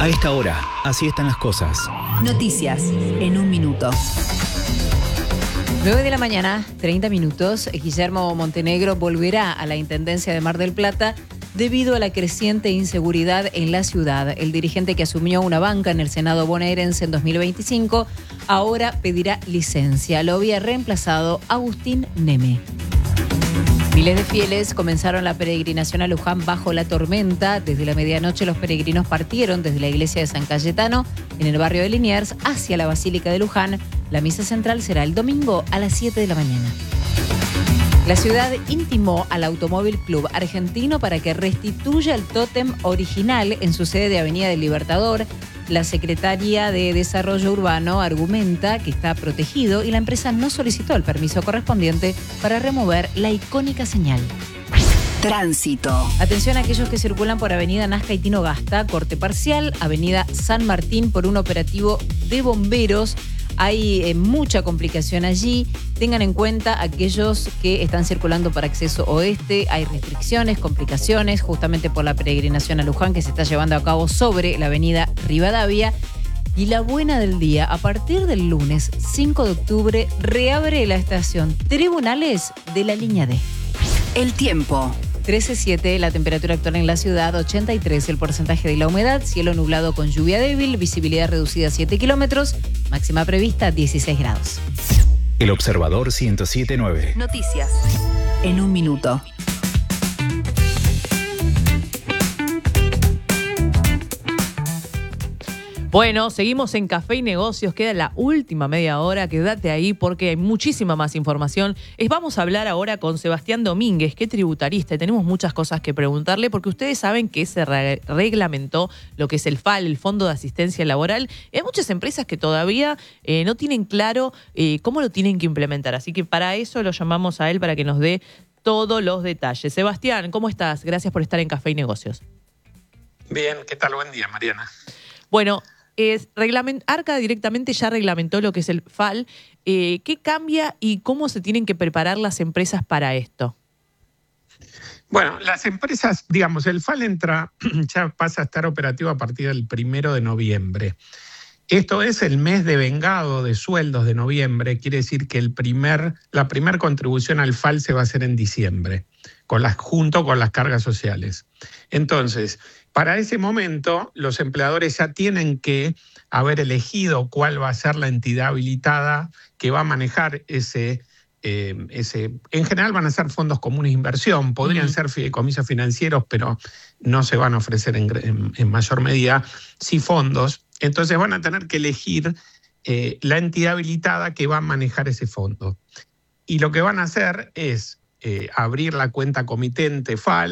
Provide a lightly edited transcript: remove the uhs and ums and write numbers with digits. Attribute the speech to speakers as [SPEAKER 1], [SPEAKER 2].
[SPEAKER 1] A esta hora, así están las cosas.
[SPEAKER 2] Noticias en un minuto.
[SPEAKER 3] 9 de la mañana, 30 minutos. Guillermo Montenegro volverá a la Intendencia de Mar del Plata debido a la creciente inseguridad en la ciudad. El dirigente que asumió una banca en el Senado bonaerense en 2025 ahora pedirá licencia. Lo había reemplazado Agustín Neme. Miles de fieles comenzaron la peregrinación a Luján bajo la tormenta. Desde la medianoche los peregrinos partieron desde la iglesia de San Cayetano, en el barrio de Liniers, hacia la Basílica de Luján. La misa central será el domingo a las 7 de la mañana. La ciudad intimó al Automóvil Club Argentino para que restituya el tótem original en su sede de Avenida del Libertador. La Secretaría de Desarrollo Urbano argumenta que está protegido y la empresa no solicitó el permiso correspondiente para remover la icónica señal.
[SPEAKER 2] Tránsito.
[SPEAKER 3] Atención a aquellos que circulan por Avenida Nazca y Tinogasta, corte parcial, Avenida San Martín por un operativo de bomberos. Hay mucha complicación allí. Tengan en cuenta aquellos que están circulando para acceso oeste. Hay restricciones, complicaciones, justamente por la peregrinación a Luján que se está llevando a cabo sobre la avenida Rivadavia. Y la buena del día, a partir del lunes 5 de octubre, reabre la estación Tribunales de la línea D.
[SPEAKER 2] El tiempo.
[SPEAKER 3] 13.7, la temperatura actual en la ciudad, 83 el porcentaje de la humedad, cielo nublado con lluvia débil, visibilidad reducida a 7 kilómetros, máxima prevista 16 grados.
[SPEAKER 1] El Observador 107.9.
[SPEAKER 2] Noticias en un minuto.
[SPEAKER 4] Bueno, seguimos en Café y Negocios, queda la última media hora, quédate ahí porque hay muchísima más información. Vamos a hablar ahora con Sebastián Domínguez, que es tributarista, y tenemos muchas cosas que preguntarle porque ustedes saben que se reglamentó lo que es el FAL, el Fondo de Asistencia Laboral, y hay muchas empresas que todavía no tienen claro cómo lo tienen que implementar, así que para eso lo llamamos a él para que nos dé todos los detalles. Sebastián, ¿cómo estás? Gracias por estar en Café y Negocios.
[SPEAKER 5] Bien, ¿qué tal? Buen día, Mariana.
[SPEAKER 4] Bueno, Arca directamente ya reglamentó lo que es el FAL. ¿Qué cambia y cómo se tienen que preparar las empresas para esto?
[SPEAKER 5] Bueno, las empresas, digamos, el FAL ya pasa a estar operativo a partir del 1 de noviembre. Esto es el mes de vengado de sueldos de noviembre, quiere decir que la primer contribución al FAL se va a hacer en diciembre, junto con las cargas sociales. Entonces, para ese momento, los empleadores ya tienen que haber elegido cuál va a ser la entidad habilitada que va a manejar ese. En general van a ser fondos comunes de inversión, podrían ser fideicomisos financieros, pero no se van a ofrecer en mayor medida, sí fondos. Entonces van a tener que elegir la entidad habilitada que va a manejar ese fondo. Y lo que van a hacer es abrir la cuenta comitente FAL,